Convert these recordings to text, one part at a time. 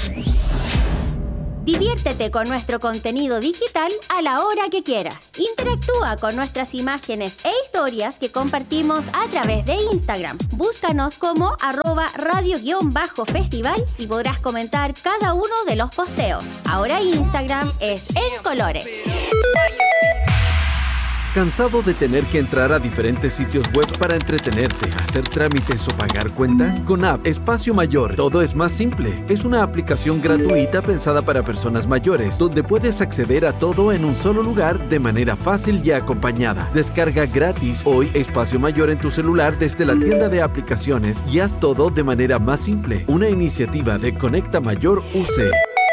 Diviértete con nuestro contenido digital a la hora que quieras. Interactúa con nuestras imágenes e historias que compartimos a través de Instagram. Búscanos como @radio_festival y podrás comentar cada uno de los posteos. Ahora Instagram es en colores. ¿Cansado de tener que entrar a diferentes sitios web para entretenerte, hacer trámites o pagar cuentas? Con App Espacio Mayor, todo es más simple. Es una aplicación gratuita pensada para personas mayores, donde puedes acceder a todo en un solo lugar de manera fácil y acompañada. Descarga gratis hoy Espacio Mayor en tu celular desde la tienda de aplicaciones y haz todo de manera más simple. Una iniciativa de Conecta Mayor UC.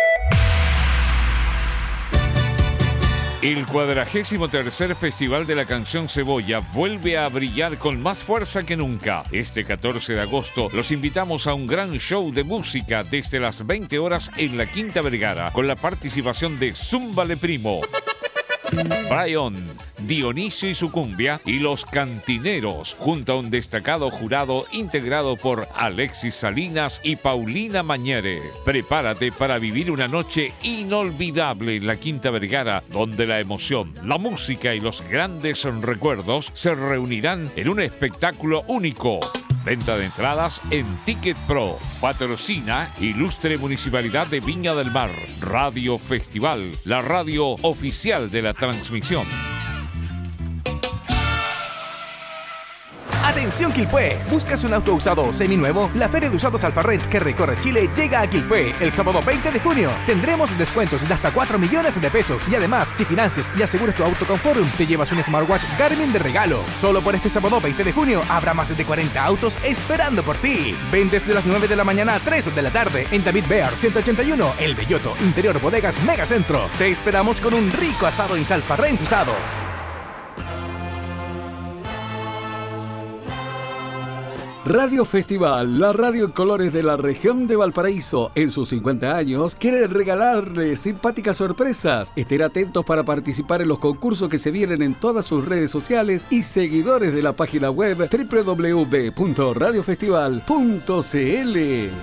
El 43º Festival de la Canción Cebolla vuelve a brillar con más fuerza que nunca. Este 14 de agosto los invitamos a un gran show de música desde las 20 horas en la Quinta Vergara, con la participación de Zúmbale Primo, Brian, Dionisio y su cumbia y Los Cantineros, junto a un destacado jurado integrado por Alexis Salinas y Paulina Mañere. Prepárate para vivir una noche inolvidable en la Quinta Vergara, donde la emoción, la música y los grandes recuerdos se reunirán en un espectáculo único. Venta de entradas en Ticket Pro. Patrocina Ilustre Municipalidad de Viña del Mar. Radio Festival, la radio oficial de la transmisión. ¡Atención Quilpué! ¿Buscas un auto usado o seminuevo? La Feria de Usados Alfarrent que recorre Chile llega a Quilpué el sábado 20 de junio. Tendremos descuentos de hasta 4 millones de pesos y además, si financias y aseguras tu auto con Forum, te llevas un smartwatch Garmin de regalo. Solo por este sábado 20 de junio habrá más de 40 autos esperando por ti. Ven desde las 9 de la mañana a 3 de la tarde en David Bear 181, El Belloto, Interior Bodegas Megacentro. Te esperamos con un rico asado en Alfarrent Usados. Radio Festival, la radio en colores de la región de Valparaíso, en sus 50 años, quiere regalarles simpáticas sorpresas. Estén atentos para participar en los concursos que se vienen en todas sus redes sociales y seguidores de la página web www.radiofestival.cl.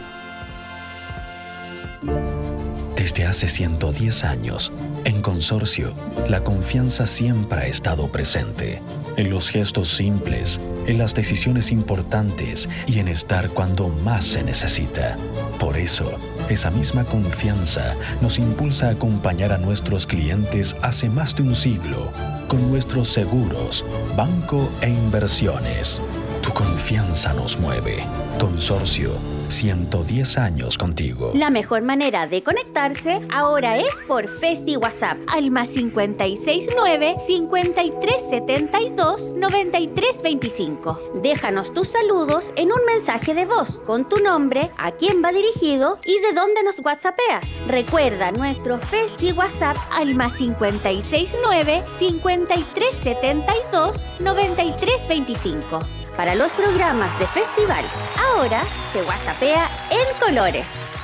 Desde hace 110 años, en Consorcio, la confianza siempre ha estado presente. En los gestos simples, en las decisiones importantes y en estar cuando más se necesita. Por eso, esa misma confianza nos impulsa a acompañar a nuestros clientes hace más de un siglo con nuestros seguros, banco e inversiones. Tu confianza nos mueve. Consorcio, 110 años contigo. La mejor manera de conectarse ahora es por Festi WhatsApp al +569 5372 9325. Déjanos tus saludos en un mensaje de voz con tu nombre, a quién va dirigido y de dónde nos whatsappeas. Recuerda nuestro Festi WhatsApp al +569 5372 9325. Para los programas de festival, ahora se whatsappea en colores.